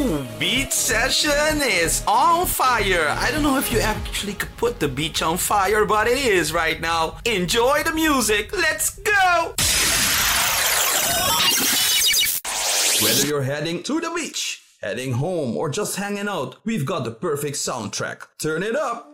Ooh, beach session is on fire. I don't know if you actually could put the beach on fire, but it is right now. Enjoy the music. Let's go. Whether you're heading to the beach, heading home, or just hanging out, we've got the perfect soundtrack. Turn it up.